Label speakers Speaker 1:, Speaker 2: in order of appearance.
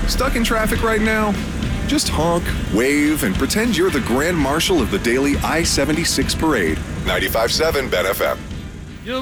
Speaker 1: Stuck in traffic right now? Just honk, wave, and pretend you're the Grand Marshal of the daily I-76 parade.
Speaker 2: 95.7 Ben FM.